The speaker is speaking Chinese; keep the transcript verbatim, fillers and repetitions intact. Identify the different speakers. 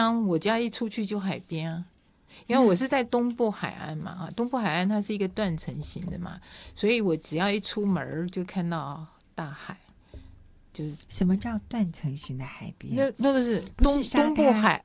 Speaker 1: 常我家一出去就海边啊，因为我是在东部海岸嘛，啊，东部海岸它是一个断层型的嘛，所以我只要一出门就看到大海。就是
Speaker 2: 什么叫断层型的海边？
Speaker 1: 那那不是
Speaker 2: 不
Speaker 1: 东
Speaker 2: 是沙滩
Speaker 1: 东部海